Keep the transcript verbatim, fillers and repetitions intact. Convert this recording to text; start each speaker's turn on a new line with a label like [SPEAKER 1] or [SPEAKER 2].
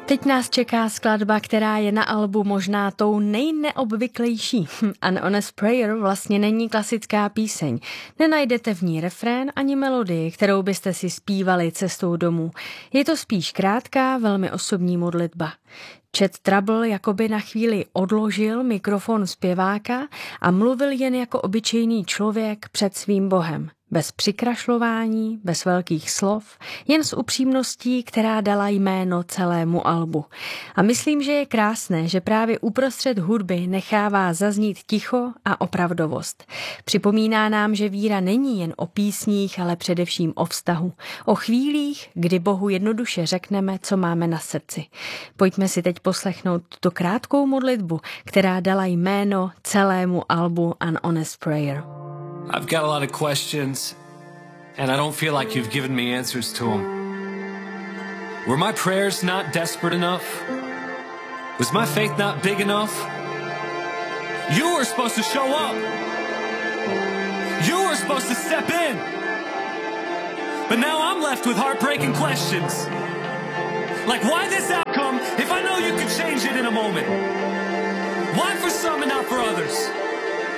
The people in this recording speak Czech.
[SPEAKER 1] Teď nás čeká skladba, která je na albu možná tou nejneobvyklejší. An Honest Prayer vlastně není klasická píseň. Nenajdete v ní refrén ani melodii, kterou byste si zpívali cestou domů. Je to spíš krátká, velmi osobní modlitba. Chet Trouble jakoby na chvíli odložil mikrofon zpěváka a mluvil jen jako obyčejný člověk před svým Bohem. Bez přikrašlování, bez velkých slov, jen s upřímností, která dala jméno celému albu. A myslím, že je krásné, že právě uprostřed hudby nechává zaznít ticho a opravdovost. Připomíná nám, že víra není jen o písních, ale především o vztahu. O chvílích, kdy Bohu jednoduše řekneme, co máme na srdci. Pojďme si teď poslechnout tuto krátkou modlitbu, která dala jméno celému albu An Honest Prayer.
[SPEAKER 2] I've got a lot of questions, and I don't feel like you've given me answers to them. Were my prayers not desperate enough? Was my faith not big enough? You were supposed to show up. You were supposed to step in. But now I'm left with heartbreaking questions. Like, why this outcome if I know you could change it in a moment? Why for some and not for others?